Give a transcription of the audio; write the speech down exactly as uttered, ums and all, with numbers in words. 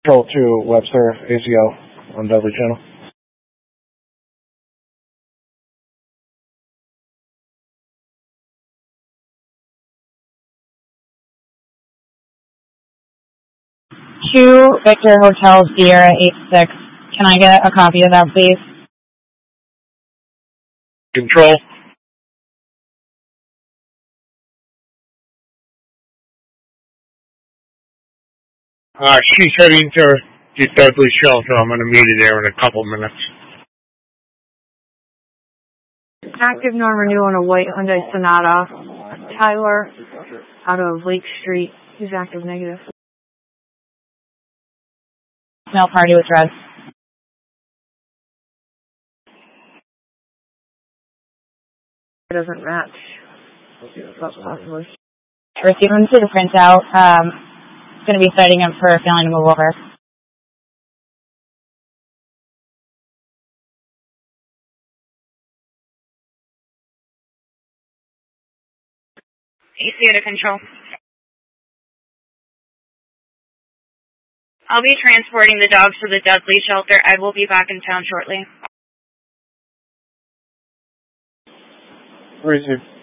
Control two, Webster, A C O on Dudley Channel. Two Victor Hotel Sierra eight six. Can I get a copy of that, please? Control. Uh, she's heading to the Dudley shelter. I'm going to meet her there in a couple minutes. Active non-renew on a white Hyundai Sonata. Tyler, out of Lake Street. He's active negative. Male party with red. It doesn't match. Possibly. Receive him to the printout. Um, going to be citing him for failing to move over. A C O to control. I'll be transporting the dogs to the Dudley shelter. I will be back in town shortly. Receive.